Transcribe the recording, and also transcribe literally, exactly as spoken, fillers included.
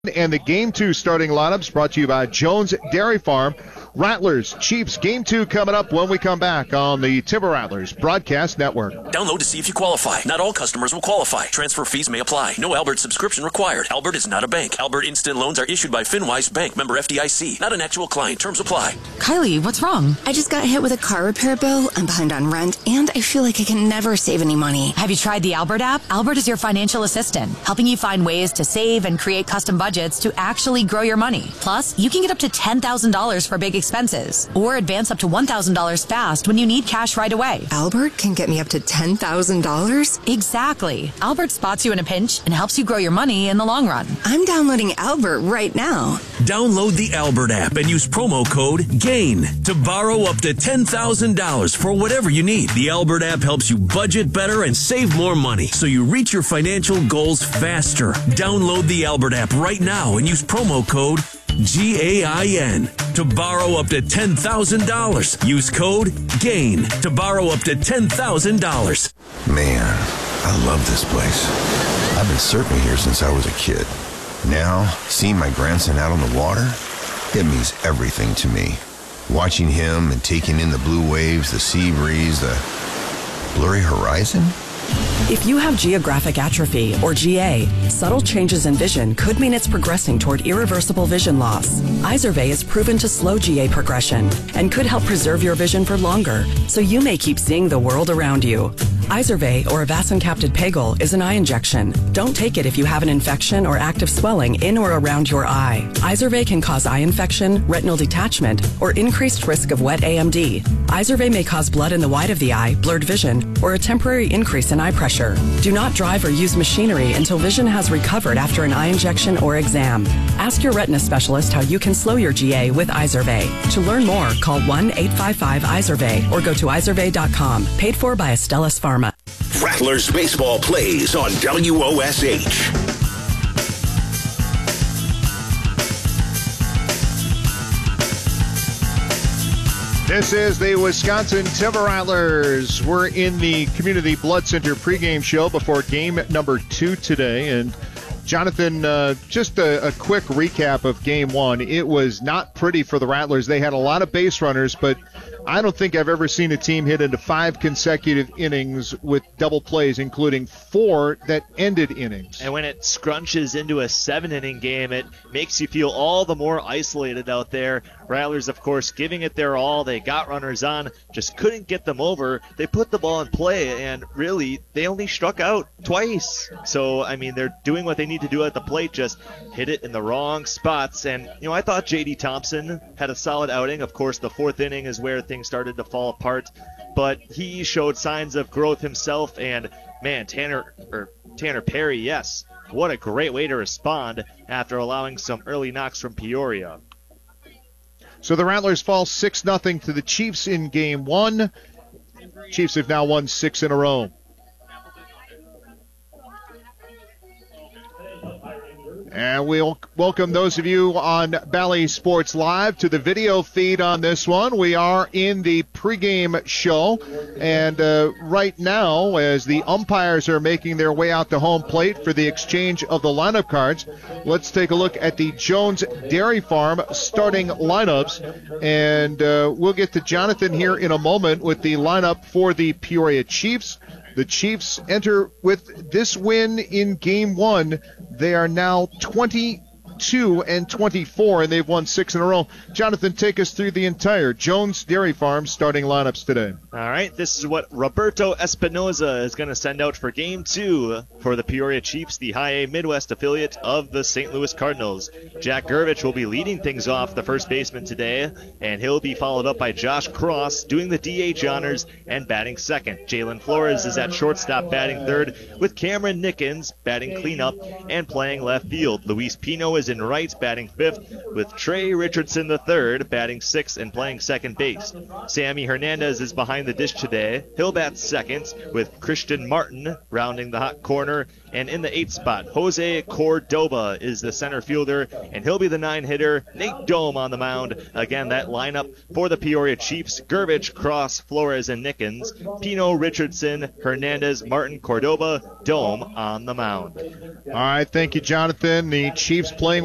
And the Game two starting lineups brought to you by Jones Dairy Farm. Rattlers, Chiefs, Game two coming up when we come back on the Timber Rattlers Broadcast Network. Download to see if you qualify. Not all customers will qualify. Transfer fees may apply. No Albert subscription required. Albert is not a bank. Albert Instant Loans are issued by FinWise Bank, member F D I C. Not an actual client. Terms apply. Kylie, what's wrong? I just got hit with a car repair bill. I'm behind on rent, and I feel like I can never save any money. Have you tried the Albert app? Albert is your financial assistant, helping you find ways to save and create custom budgets to actually grow your money. Plus, you can get up to ten thousand dollars for big expenses, or advance up to one thousand dollars fast when you need cash right away. Albert can get me up to ten thousand dollars? Exactly. Albert spots you in a pinch and helps you grow your money in the long run. I'm downloading Albert right now. Download the Albert app and use promo code GAIN to borrow up to ten thousand dollars for whatever you need. The Albert app helps you budget better and save more money so you reach your financial goals faster. Download the Albert app right now and use promo code G A I N to borrow up to ten thousand dollars. Use code GAIN to borrow up to ten thousand dollars. Man, I love this place. I've been surfing here since I was a kid. Now, seeing my grandson out on the water, it means everything to me. Watching him and taking in the blue waves, the sea breeze, the blurry horizon. If you have geographic atrophy, or G A, subtle changes in vision could mean it's progressing toward irreversible vision loss. Izervay is proven to slow G A progression and could help preserve your vision for longer, so you may keep seeing the world around you. Izervay, or avacincaptad pegol, is an eye injection. Don't take it if you have an infection or active swelling in or around your eye. Izervay can cause eye infection, retinal detachment, or increased risk of wet A M D. Izervay may cause blood in the white of the eye, blurred vision, or a temporary increase in eye pressure. Do not drive or use machinery until vision has recovered after an eye injection or exam. Ask your retina specialist how you can slow your G A with Izervay. To learn more, call one eight five five Izervay or go to izervay dot com. Paid for by Astellas Pharma. Rattlers baseball plays on W O S H. This is the Wisconsin Timber Rattlers. We're in the Community Blood Center pregame show before game number two today. And Jonathan, uh, just a, a quick recap of game one. It was not pretty for the Rattlers. They had a lot of base runners, but I don't think I've ever seen a team hit into five consecutive innings with double plays, including four that ended innings. And when it scrunches into a seven-inning game, it makes you feel all the more isolated out there. Rattlers, of course, giving it their all. They got runners on, just couldn't get them over. They put the ball in play, and really, they only struck out twice. So, I mean, they're doing what they need to do at the plate, just hit it in the wrong spots. And, you know, I thought J D Thompson had a solid outing. Of course, the fourth inning is where things started to fall apart, but he showed signs of growth himself. And, man, Tanner, or Tanner Perry, yes, what a great way to respond after allowing some early knocks from Peoria. So the Rattlers fall six nothing to the Chiefs in game one. Chiefs have now won six in a row. And we'll welcome those of you on Bally Sports Live to the video feed on this one. We are in the pregame show, and uh, right now, as the umpires are making their way out to home plate for the exchange of the lineup cards, let's take a look at the Jones Dairy Farm starting lineups, and uh, we'll get to Jonathan here in a moment with the lineup for the Peoria Chiefs. The Chiefs enter with this win in game one. They are now twenty-two and twenty-four, and they've won six in a row. Jonathan, take us through the entire Jones Dairy Farm starting lineups today. All right, this is what Roberto Espinoza is going to send out for game two for the Peoria Chiefs, the High A Midwest affiliate of the Saint Louis Cardinals. Jack Gurvich will be leading things off, the first baseman today, and he'll be followed up by Josh Cross doing the D H honors and batting second. Jalen Flores is at shortstop batting third, with Cameron Nickens batting cleanup and playing left field. Luis Pino is in right batting fifth, with Trey Richardson the third batting sixth and playing second base. Sammy Hernandez is behind the dish today. He'll bat second, with Christian Martin rounding the hot corner. And in the eighth spot, Jose Cordoba is the center fielder, and he'll be the nine hitter. Nate Dome on the mound. Again, that lineup for the Peoria Chiefs: Gurvich, Cross, Flores, and Nickens. Pino, Richardson, Hernandez, Martin, Cordoba, Dome on the mound. All right, thank you, Jonathan. The Chiefs playing